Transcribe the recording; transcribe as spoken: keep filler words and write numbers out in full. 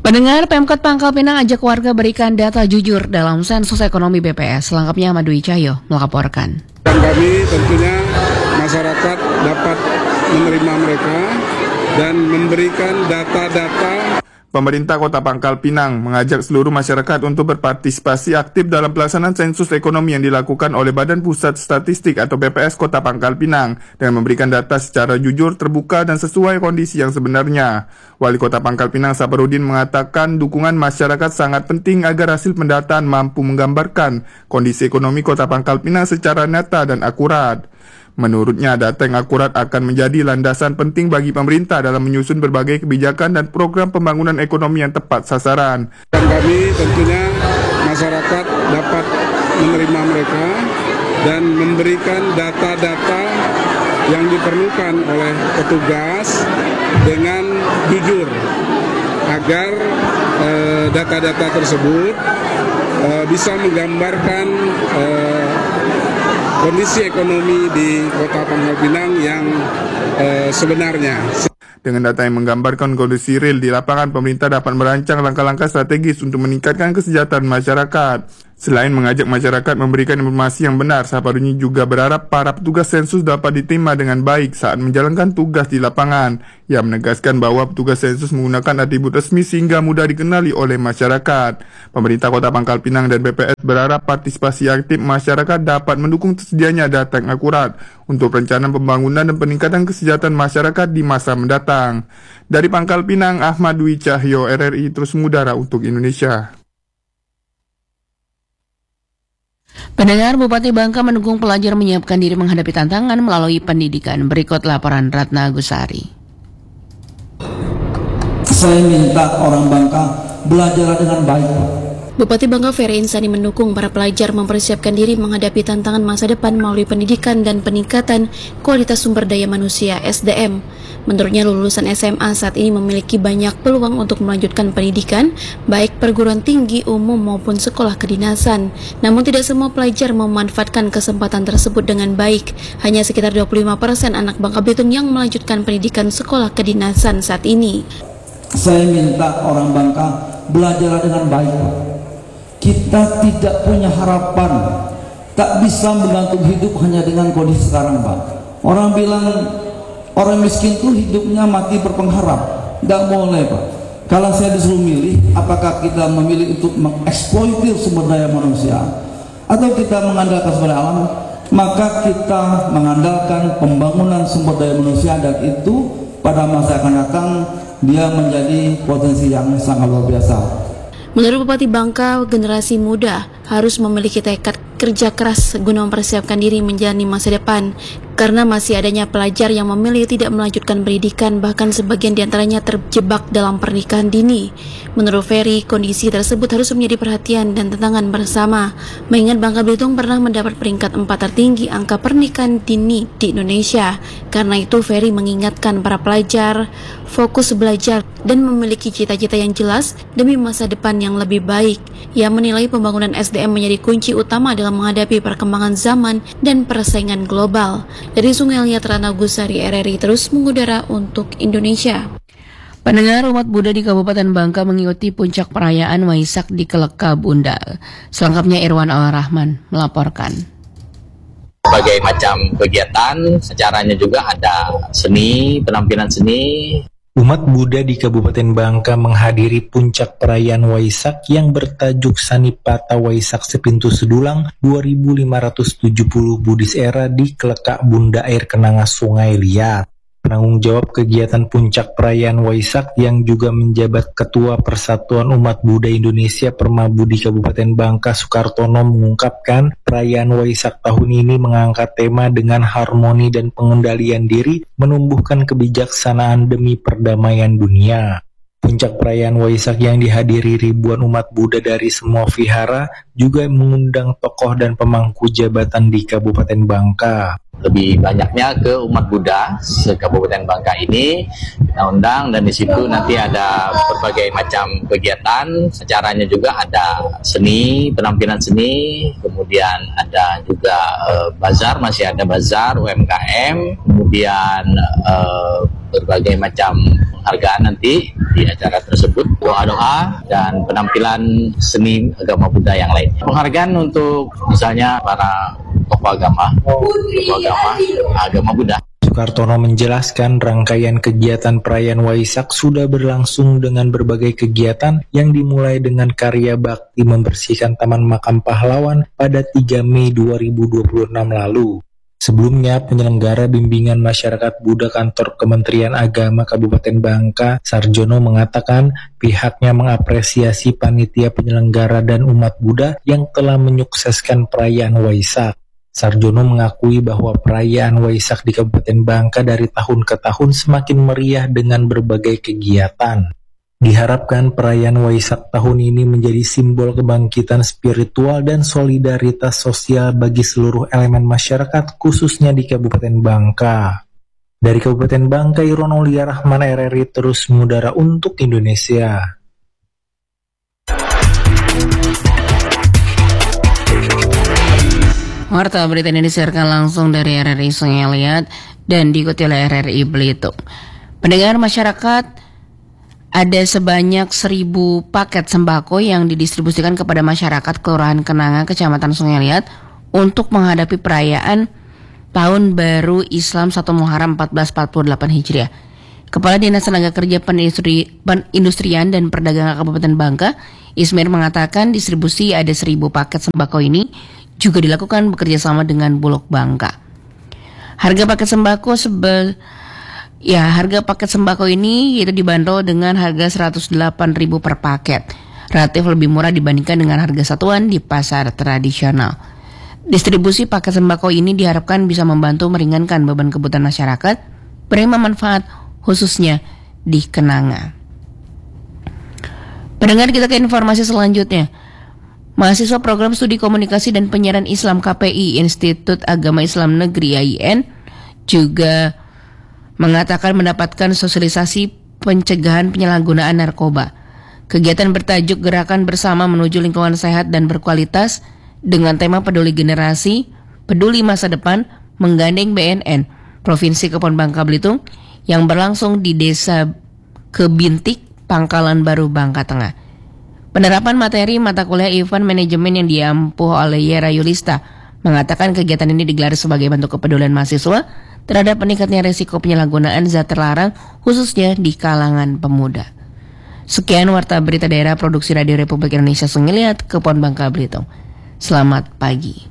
Pendengar, Pemkot Pangkal Pinang ajak warga berikan data jujur dalam sensus ekonomi B P S. Selengkapnya Ahmad Dwi Cahyo melaporkan. Dan kami tentunya masyarakat dapat menerima mereka dan memberikan data-data. Pemerintah Kota Pangkal Pinang mengajak seluruh masyarakat untuk berpartisipasi aktif dalam pelaksanaan sensus ekonomi yang dilakukan oleh Badan Pusat Statistik atau B P S Kota Pangkal Pinang dengan memberikan data secara jujur, terbuka, dan sesuai kondisi yang sebenarnya. Wali Kota Pangkal Pinang Saparudin mengatakan dukungan masyarakat sangat penting agar hasil pendataan mampu menggambarkan kondisi ekonomi Kota Pangkal Pinang secara nyata dan akurat. Menurutnya, data yang akurat akan menjadi landasan penting bagi pemerintah dalam menyusun berbagai kebijakan dan program pembangunan ekonomi yang tepat sasaran. Dan kami tentunya masyarakat dapat menerima mereka dan memberikan data-data yang diperlukan oleh petugas dengan jujur agar eh, data-data tersebut eh, bisa menggambarkan eh, kondisi ekonomi di Kota Pangkal Pinang yang eh, sebenarnya. Dengan data yang menggambarkan kondisi real di lapangan, pemerintah dapat merancang langkah-langkah strategis untuk meningkatkan kesejahteraan masyarakat. Selain mengajak masyarakat memberikan informasi yang benar, Saparudin juga berharap para petugas sensus dapat diterima dengan baik saat menjalankan tugas di lapangan. Ia menegaskan bahwa petugas sensus menggunakan atribut resmi sehingga mudah dikenali oleh masyarakat. Pemerintah Kota Pangkal Pinang dan B P S berharap partisipasi aktif masyarakat dapat mendukung tersedianya data yang akurat untuk perencanaan pembangunan dan peningkatan kesejahteraan masyarakat di masa mendatang. Dari Pangkal Pinang, Ahmad Dwi Cahyo, R R I Terus Mengudara untuk Indonesia. Pendengar, Bupati Bangka mendukung pelajar menyiapkan diri menghadapi tantangan melalui pendidikan. Berikut laporan Ratna Agusari. Saya minta orang Bangka belajar dengan baik. Bupati Bangka Ferry Insani mendukung para pelajar mempersiapkan diri menghadapi tantangan masa depan melalui pendidikan dan peningkatan kualitas sumber daya manusia S D M. Menurutnya, lulusan S M A saat ini memiliki banyak peluang untuk melanjutkan pendidikan, baik perguruan tinggi umum maupun sekolah kedinasan. Namun tidak semua pelajar memanfaatkan kesempatan tersebut dengan baik. Hanya sekitar dua puluh lima persen anak Bangka Belitung yang melanjutkan pendidikan sekolah kedinasan saat ini. Saya minta orang Bangka belajar dengan baik. Kita tidak punya harapan, tak bisa menggantung hidup hanya dengan kondisi sekarang, Pak. Orang bilang orang miskin itu hidupnya mati berpengharap. Tidak boleh, Pak. Kalau saya disuruh milih, apakah kita memilih untuk mengeksploitir sumber daya manusia atau kita mengandalkan sumber daya alam? Maka kita mengandalkan pembangunan sumber daya manusia, dan itu pada masa akan datang dia menjadi potensi yang sangat luar biasa. Menurut Bupati Bangka, generasi muda harus memiliki tekad kerja keras guna mempersiapkan diri menjalani masa depan, karena masih adanya pelajar yang memilih tidak melanjutkan pendidikan, bahkan sebagian diantaranya terjebak dalam pernikahan dini. Menurut Ferry, kondisi tersebut harus menjadi perhatian dan tantangan bersama, mengingat Bangka Belitung pernah mendapat peringkat empat tertinggi angka pernikahan dini di Indonesia. Karena itu, Ferry mengingatkan para pelajar fokus belajar dan memiliki cita-cita yang jelas demi masa depan yang lebih baik. Ia menilai pembangunan S D M menjadi kunci utama dalam menghadapi perkembangan zaman dan persaingan global. Dari Sungai Liat, Ratna Agusari, R R I Terus Mengudara untuk Indonesia. Pendengar, umat Buddha di Kabupaten Bangka mengikuti puncak perayaan Waisak di Keleka Bunda. Selengkapnya Irwan Al-Rahman melaporkan. Berbagai macam kegiatan, secaranya juga ada seni, penampilan seni. Umat Buddha di Kabupaten Bangka menghadiri puncak perayaan Waisak yang bertajuk Sanipata Waisak Sepintu Sedulang dua ribu lima ratus tujuh puluh Buddhis Era di Kelekak Bunda Air Kenanga Sungai Liat. Penanggung jawab kegiatan puncak perayaan Waisak yang juga menjabat Ketua Persatuan Umat Buddha Indonesia Permabudi Kabupaten Bangka Sukartono mengungkapkan perayaan Waisak tahun ini mengangkat tema dengan harmoni dan pengendalian diri, menumbuhkan kebijaksanaan demi perdamaian dunia. Puncak perayaan Waisak yang dihadiri ribuan umat Buddha dari semua vihara juga mengundang tokoh dan pemangku jabatan di Kabupaten Bangka. Lebih banyaknya ke umat Buddha se-Kabupaten Bangka ini kita undang, dan di situ nanti ada berbagai macam kegiatan. Secaranya juga ada seni, penampilan seni, kemudian ada juga uh, bazar, masih ada bazar U M K M, kemudian uh, berbagai macam penghargaan nanti di acara tersebut, doa-doa dan penampilan seni agama Buddha yang lain. Penghargaan untuk misalnya para tokoh agama, tokoh agama, agama Buddha. Sukartono menjelaskan rangkaian kegiatan perayaan Waisak sudah berlangsung dengan berbagai kegiatan yang dimulai dengan karya bakti membersihkan Taman Makam Pahlawan pada tiga Mei dua ribu dua puluh enam lalu. Sebelumnya, penyelenggara bimbingan masyarakat Buddha kantor Kementerian Agama Kabupaten Bangka, Sarjono mengatakan pihaknya mengapresiasi panitia penyelenggara dan umat Buddha yang telah menyukseskan perayaan Waisak. Sarjono mengakui bahwa perayaan Waisak di Kabupaten Bangka dari tahun ke tahun semakin meriah dengan berbagai kegiatan. Diharapkan perayaan Waisak tahun ini menjadi simbol kebangkitan spiritual dan solidaritas sosial bagi seluruh elemen masyarakat, khususnya di Kabupaten Bangka. Dari Kabupaten Bangka, Irwan Aulia Rahman, R R I terus mengudara untuk Indonesia. Warta berita ini disiarkan langsung dari R R I Sungai Liat dan diikuti oleh R R I Belitung. Pendengar masyarakat, ada sebanyak seribu paket sembako yang didistribusikan kepada masyarakat Kelurahan Kenanga, Kecamatan Sungai Liat untuk menghadapi perayaan Tahun Baru Islam satu Muharram seribu empat ratus empat puluh delapan Hijriah. Kepala Dinas Tenaga Kerja Penindustri, Penindustrian dan Perdagangan Kabupaten Bangka, Ismir, mengatakan distribusi ada seribu paket sembako ini juga dilakukan bekerjasama dengan Bulog Bangka. Harga paket sembako sebel Ya, harga paket sembako ini yaitu dibanderol dengan harga seratus delapan ribu per paket. Relatif lebih murah dibandingkan dengan harga satuan di pasar tradisional. Distribusi paket sembako ini diharapkan bisa membantu meringankan beban kebutuhan masyarakat, penerima manfaat khususnya di Kenanga. Pendengar, kita ke informasi selanjutnya. Mahasiswa Program Studi Komunikasi dan Penyiaran Islam K P I Institut Agama Islam Negeri I A I N juga mengatakan mendapatkan sosialisasi pencegahan penyalahgunaan narkoba. Kegiatan bertajuk Gerakan Bersama Menuju Lingkungan Sehat dan Berkualitas dengan tema Peduli Generasi, Peduli Masa Depan menggandeng B N N Provinsi Kepulauan Bangka Belitung yang berlangsung di Desa Kebintik, Pangkalan Baru, Bangka Tengah. Penerapan materi mata kuliah event manajemen yang diampuh oleh Yera Yulista mengatakan kegiatan ini digelar sebagai bentuk kepedulian mahasiswa terhadap meningkatnya resiko penyalahgunaan zat terlarang khususnya di kalangan pemuda. Sekian warta berita daerah produksi Radio Republik Indonesia Sungai Liat, Kepulauan Bangka Belitung. Selamat pagi.